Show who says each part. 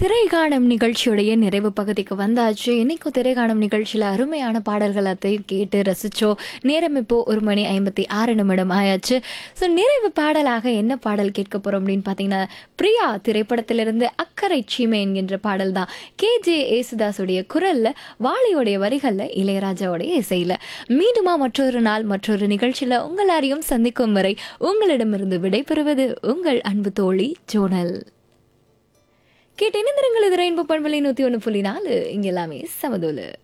Speaker 1: திரைகாணும் நிகழ்ச்சியுடைய நிறைவு பகுதிக்கு வந்தாச்சு. இன்னைக்கும் திரைகாணும் நிகழ்ச்சியில் அருமையான பாடல்கள் அத்தையும் கேட்டு ரசிச்சோம். நேரம் இப்போ 1:56 ஆயாச்சு. ஸோ நிறைவு பாடலாக என்ன பாடல் கேட்க போறோம் அப்படின்னு பார்த்தீங்கன்னா, பிரியா திரைப்படத்திலிருந்து அக்கறை சீமை என்கின்ற பாடல் தான். KJ ஏசுதாஸுடைய குரல்ல, வாலியோடைய வரிகள்ல, இளையராஜாவுடைய இசையில. மீண்டுமா மற்றொரு நாள் மற்றொரு நிகழ்ச்சியில் உங்கள் யாரையும் சந்திக்கும் வரை உங்களிடமிருந்து விடைபெறுவது உங்கள் அன்பு தோழி ஜோனல். கேட்டு இணைந்திருங்கள். இது ரெயின்போ பண்பலை 101.4. இங்க எல்லாமே சமதோலு.